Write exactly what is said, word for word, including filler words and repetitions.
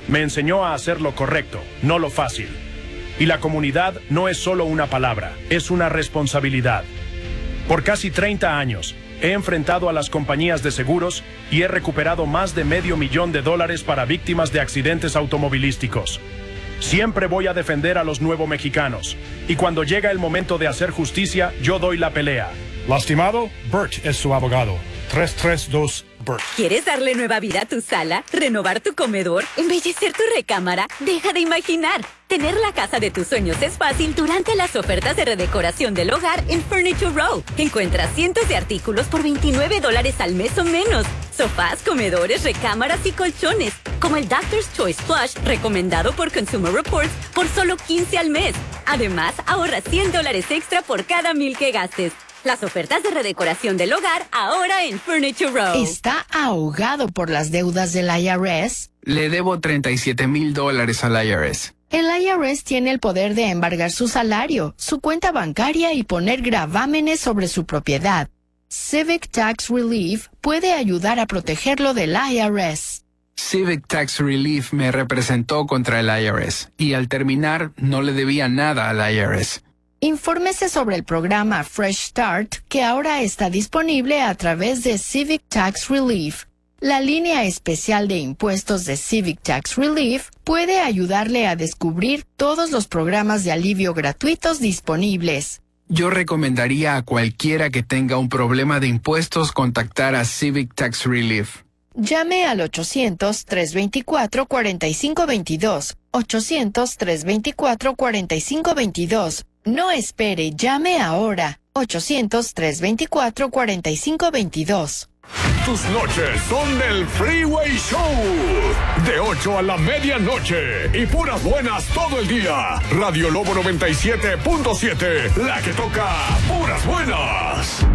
Me enseñó a hacer lo correcto, no lo fácil. Y la comunidad no es solo una palabra, es una responsabilidad. Por casi treinta años, he enfrentado a las compañías de seguros y he recuperado más de medio millón de dólares para víctimas de accidentes automovilísticos. Siempre voy a defender a los nuevo mexicanos. Y cuando llega el momento de hacer justicia, yo doy la pelea. Lastimado, Bert es su abogado. tres tres dos Bert. ¿Quieres darle nueva vida a tu sala? ¿Renovar tu comedor? ¿Embellecer tu recámara? Deja de imaginar. Tener la casa de tus sueños es fácil durante las ofertas de redecoración del hogar en Furniture Row. Encuentra cientos de artículos por veintinueve dólares al mes o menos. Sofás, comedores, recámaras y colchones. Como el Doctor's Choice Plush, recomendado por Consumer Reports, por solo quince al mes. Además, ahorra cien dólares extra por cada mil que gastes. Las ofertas de redecoración del hogar ahora en Furniture Row. ¿Está ahogado por las deudas del I R S? Le debo treinta y siete mil dólares al I R S. El I R S tiene el poder de embargar su salario, su cuenta bancaria y poner gravámenes sobre su propiedad. Civic Tax Relief puede ayudar a protegerlo del I R S. Civic Tax Relief me representó contra el I R S y al terminar no le debía nada al I R S. Infórmese sobre el programa Fresh Start, que ahora está disponible a través de Civic Tax Relief. La línea especial de impuestos de Civic Tax Relief puede ayudarle a descubrir todos los programas de alivio gratuitos disponibles. Yo recomendaría a cualquiera que tenga un problema de impuestos contactar a Civic Tax Relief. Llame al ochocientos, tres veinticuatro, cuarenta y cinco veintidós. ochocientos, tres veinticuatro, cuarenta y cinco veintidós. No espere, llame ahora. ochocientos, tres veinticuatro, cuarenta y cinco veintidós. Tus noches son del Freeway Show. De ocho a la medianoche. Y puras buenas todo el día. Radio Lobo noventa y siete punto siete. La que toca puras buenas.